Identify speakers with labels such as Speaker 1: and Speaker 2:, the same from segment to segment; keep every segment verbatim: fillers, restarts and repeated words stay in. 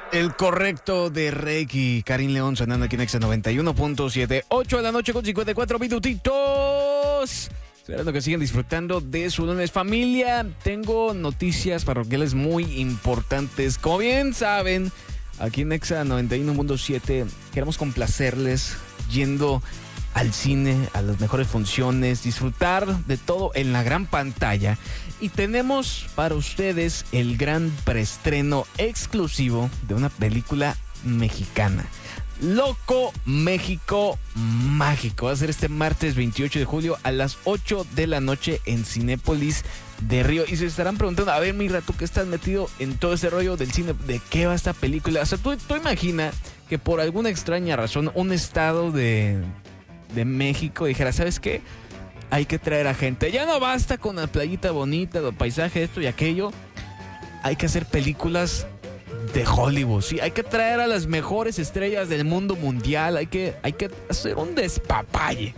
Speaker 1: El correcto de Reiki, Karim León sonando aquí en Exa noventa y uno punto siete, ocho de la noche con cincuenta y cuatro minutitos. Esperando que sigan disfrutando de su lunes. Familia, tengo noticias parroquiales muy importantes. Como bien saben, aquí en Exa noventa y uno punto siete queremos complacerles yendo al cine, a las mejores funciones, disfrutar de todo en la gran pantalla. Y tenemos para ustedes el gran preestreno exclusivo de una película mexicana. Loco México Mágico. Va a ser este martes veintiocho de julio a las ocho de la noche en Cinépolis de Río. Y se estarán preguntando, a ver, Mira, tú que estás metido en todo ese rollo del cine, ¿de qué va esta película? O sea, tú, tú imagina que por alguna extraña razón un estado de, de México dijera, ¿sabes qué? Hay que traer a gente. Ya no basta con la playita bonita, el paisaje, esto y aquello. Hay que hacer películas de Hollywood, sí. Hay que traer a las mejores estrellas del mundo mundial. Hay que, hay que hacer un despapalle.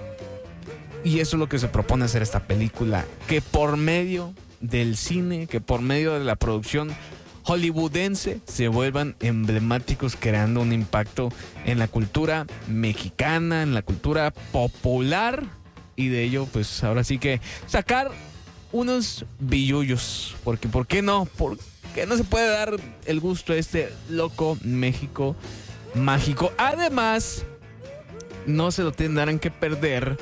Speaker 1: Y eso es lo que se propone hacer esta película. Que por medio del cine, que por medio de la producción hollywoodense, se vuelvan emblemáticos, creando un impacto en la cultura mexicana, en la cultura popular. Y de ello, pues ahora sí que sacar unos billullos. Porque, ¿por qué no? Porque no se puede dar el gusto a este Loco México Mágico. Además, no se lo tendrán que perder.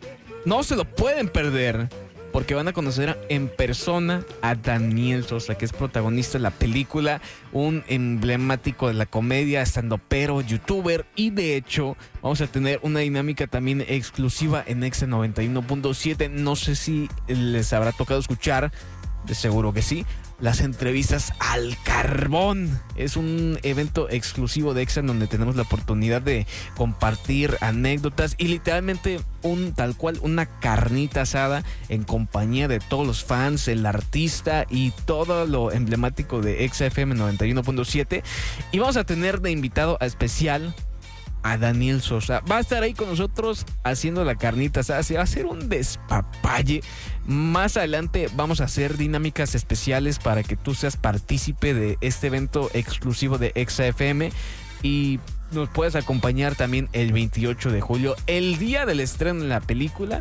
Speaker 1: No se lo pueden perder. Porque van a conocer en persona a Daniel Sosa, que es protagonista de la película, un emblemático de la comedia, estandopero, youtuber, y de hecho vamos a tener una dinámica también exclusiva en Exa noventa y uno punto siete. No sé si les habrá tocado escuchar, de seguro que sí, las entrevistas al carbón. Es un evento exclusivo de Exa en donde tenemos la oportunidad de compartir anécdotas y literalmente un tal cual una carnita asada en compañía de todos los fans, el artista y todo lo emblemático de Exa F M noventa y uno punto siete. Y vamos a tener de invitado a especial a Daniel Sosa. Va a estar ahí con nosotros haciendo la carnita asada. Se va a hacer un despapalle. Más adelante vamos a hacer dinámicas especiales para que tú seas partícipe de este evento exclusivo de Exa F M y nos puedes acompañar también el veintiocho de julio, el día del estreno de la película.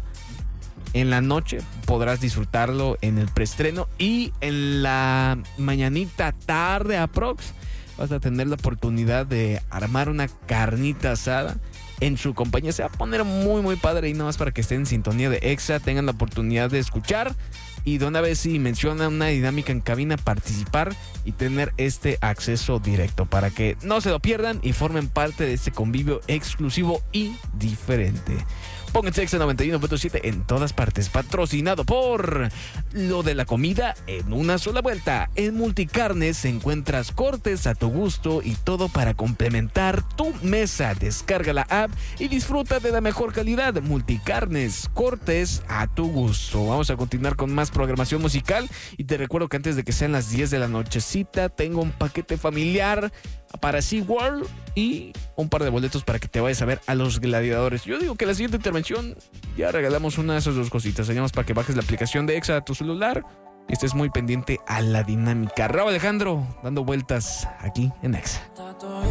Speaker 1: En la noche podrás disfrutarlo en el preestreno y en la mañanita tarde aprox vas a tener la oportunidad de armar una carnita asada en su compañía. Se va a poner muy muy padre y nada más para que estén en sintonía de Exa, tengan la oportunidad de escuchar y de una vez si menciona una dinámica en cabina, participar y tener este acceso directo para que no se lo pierdan y formen parte de este convivio exclusivo y diferente. Pónganse Exa noventa y uno punto siete en todas partes, patrocinado por Lo de la Comida en una sola vuelta. En Multicarnes encuentras cortes a tu gusto y todo para complementar tu mesa. Descarga la app y disfruta de la mejor calidad. Multicarnes, cortes a tu gusto. Vamos a continuar con más programación musical y te recuerdo que antes de que sean las diez de la nochecita tengo un paquete familiar para SeaWorld y un par de boletos para que te vayas a ver a los gladiadores. Yo digo que la siguiente intervención ya regalamos una de esas dos cositas. Señalamos para que bajes la aplicación de Exa a tu celular y estés muy pendiente a la dinámica. Raúl Alejandro dando vueltas aquí en Exa.